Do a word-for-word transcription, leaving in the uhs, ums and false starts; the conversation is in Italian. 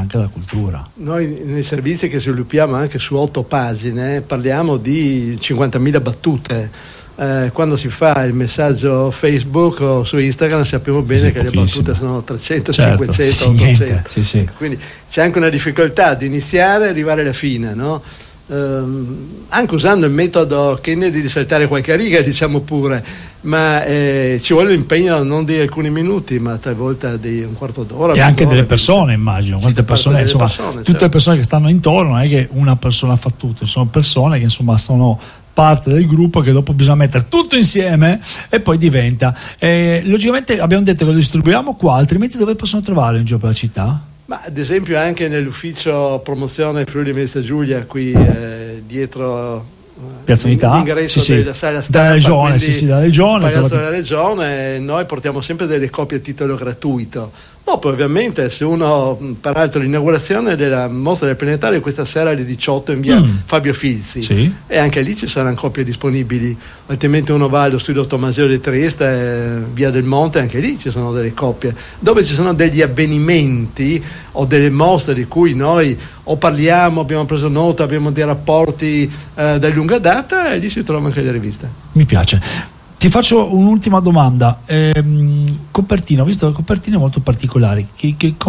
anche della cultura. Noi nei servizi che sviluppiamo anche su otto pagine parliamo di cinquantamila battute. Eh, quando si fa il messaggio Facebook o su Instagram sappiamo bene sì, che le battute sono trecento, certo, cinquecento, sì, ottocento. Sì, sì. Quindi c'è anche una difficoltà di iniziare e arrivare alla fine, no? Um, anche usando il metodo Kennedy di saltare qualche riga, diciamo pure, ma eh, ci vuole l'impegno non di alcuni minuti, ma talvolta di un quarto d'ora. E anche delle persone, immagino. Sì, quante persone, insomma, persone, tutte certo. le persone che stanno intorno, non è che una persona fa tutto, sono persone che insomma sono parte del gruppo che dopo bisogna mettere tutto insieme e poi diventa. Eh, logicamente abbiamo detto che lo distribuiamo qua, altrimenti dove possono trovare in giro per la città? Ma ad esempio anche nell'ufficio promozione Friuli Venezia Giulia, qui eh, dietro Piazza Unità, l'ingresso sì, sì. della sala stampa, dalla regione, sì, sì, dalla regione, Palazzo della regione, noi portiamo sempre delle copie a titolo gratuito. Dopo ovviamente se uno, peraltro l'inaugurazione della mostra del planetario questa sera alle diciotto in via mm. Fabio Filzi, sì. E anche lì ci saranno copie disponibili, altrimenti uno va allo studio Tommaseo di Trieste, via del Monte, anche lì ci sono delle copie, dove ci sono degli avvenimenti o delle mostre di cui noi o parliamo, abbiamo preso nota, abbiamo dei rapporti eh, da lunga data, e lì si trovano anche le riviste. Mi piace. Ti faccio un'ultima domanda. Ehm, copertina, ho visto le copertine molto particolari. Che, che